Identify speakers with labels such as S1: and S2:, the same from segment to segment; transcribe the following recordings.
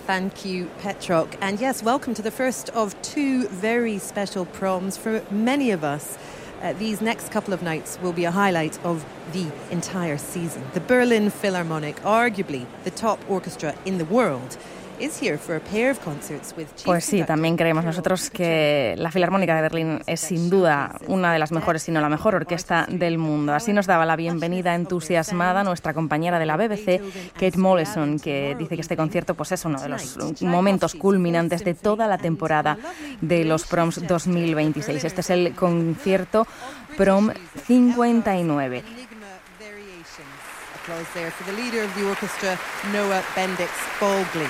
S1: Thank you, Petrok. And yes, welcome to the first of two very special proms for many of us. These next couple of nights will be a highlight of the entire season. The Berlin Philharmonic, arguably the top orchestra in the world, is here for a pair of concerts with chief
S2: Pues sí, también creemos nosotros que la Filarmónica de Berlín es sin duda una de las mejores, si no la mejor orquesta del mundo. Así nos daba la bienvenida entusiasmada nuestra compañera de la BBC, Kate Mollison, que dice que este concierto pues es uno de los momentos culminantes de toda la temporada de los Proms 2026. Este es el concierto Prom 59.
S1: Applause there for the leader of the orchestra, Noah Bendix-Baldwin.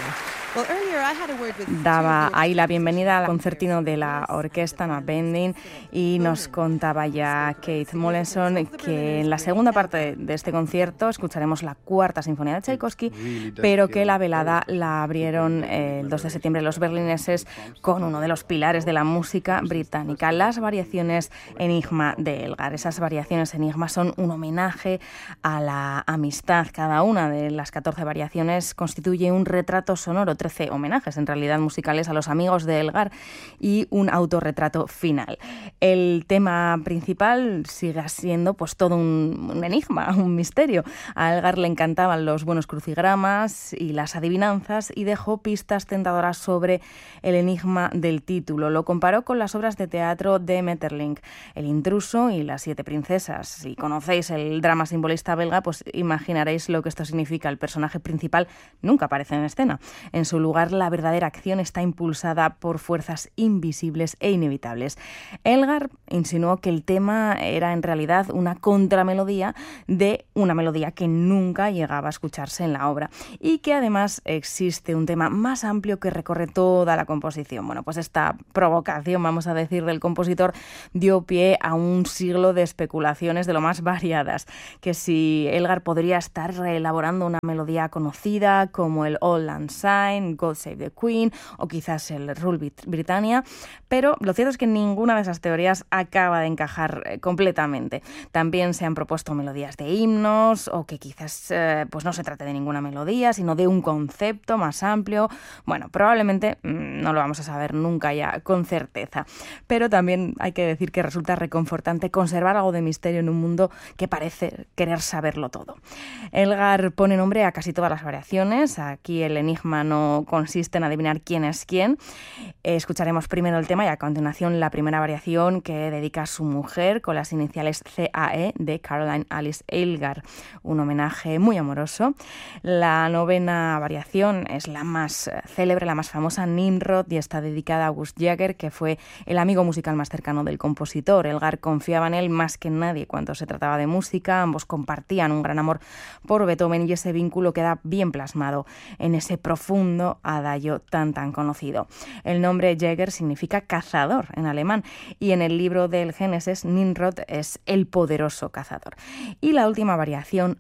S2: Daba ahí la bienvenida al concertino de la orquesta, Noah Bending, y nos contaba ya Kate Mollison que en la segunda parte de este concierto escucharemos la cuarta sinfonía de Tchaikovsky, pero que la velada la abrieron el 2 de septiembre los berlineses con uno de los pilares de la música británica, las variaciones Enigma de Elgar. Esas variaciones Enigma son un homenaje a la amistad. Cada una de las 14 variaciones constituye un retrato sonoro, 13 homenajes en realidad musicales a los amigos de Elgar y un autorretrato final. El tema principal sigue siendo pues todo un enigma, un misterio. A Elgar le encantaban los buenos crucigramas y las adivinanzas y dejó pistas tentadoras sobre el enigma del título. Lo comparó con las obras de teatro de Maeterlinck, El intruso y Las 7 princesas. Si conocéis el drama simbolista belga, pues imaginaréis lo que esto significa. El personaje principal nunca aparece en escena. En su lugar, la verdadera acción está impulsada por fuerzas invisibles e inevitables. Elgar insinuó que el tema era en realidad una contramelodía de una melodía que nunca llegaba a escucharse en la obra y que además existe un tema más amplio que recorre toda la composición. Bueno, pues esta provocación, vamos a decir, del compositor dio pie a un siglo de especulaciones de lo más variadas, que si Elgar podría estar reelaborando una melodía conocida como el Auld Lang Syne, God Save the Queen o quizás el Rule Britannia, pero lo cierto es que ninguna de esas teorías acaba de encajar completamente. También se han propuesto melodías de himnos o que quizás pues no se trate de ninguna melodía, sino de un concepto más amplio. Bueno, probablemente no lo vamos a saber nunca ya con certeza, pero también hay que decir que resulta reconfortante conservar algo de misterio en un mundo que parece querer saberlo todo. Elgar pone nombre a casi todas las variaciones. Aquí el enigma no consiste en adivinar quién es quién. Escucharemos primero el tema y a continuación la primera variación que dedica a su mujer con las iniciales CAE de Caroline Alice Elgar, un homenaje muy amoroso. La novena variación es la más célebre, la más famosa, Nimrod, y está dedicada a August Jäger, que fue el amigo musical más cercano del compositor. Elgar confiaba en él más que en nadie cuando se trataba de música. Ambos compartían un gran amor por Beethoven y ese vínculo queda bien plasmado en ese profundo adagio tan conocido. El nombre Jäger significa cazador en alemán y en el libro del Génesis Nimrod es el poderoso cazador. Y la última variación,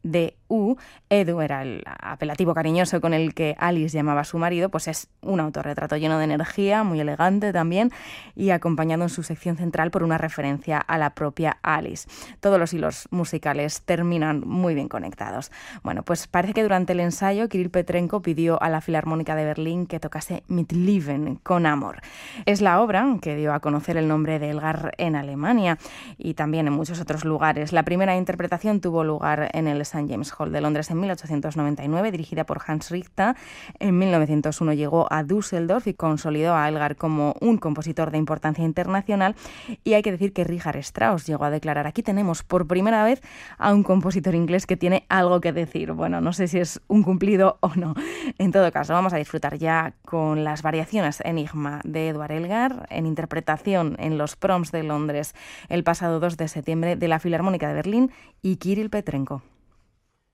S2: Edu era el apelativo cariñoso con el que Alice llamaba a su marido, pues es un autorretrato lleno de energía, muy elegante también, y acompañado en su sección central por una referencia a la propia Alice. Todos los hilos musicales terminan muy bien conectados. Bueno, pues parece que durante el ensayo Kirill Petrenko pidió a la Filarmónica de Berlín que tocase Mit Lieben, con amor. Es la obra que dio a conocer el nombre de Elgar en Alemania y también en muchos otros lugares. La primera interpretación tuvo lugar en el St. James Hall de Londres en 1899, dirigida por Hans Richter. En 1901 llegó a Düsseldorf y consolidó a Elgar como un compositor de importancia internacional. Y hay que decir que Richard Strauss llegó a declarar: aquí tenemos por primera vez a un compositor inglés que tiene algo que decir. Bueno, no sé si es un cumplido o no. En todo caso, vamos a disfrutar ya con las variaciones Enigma de Edward Elgar en interpretación en los Proms de Londres el pasado 2 de septiembre de la Filarmónica de Berlín y Kirill Petrenko.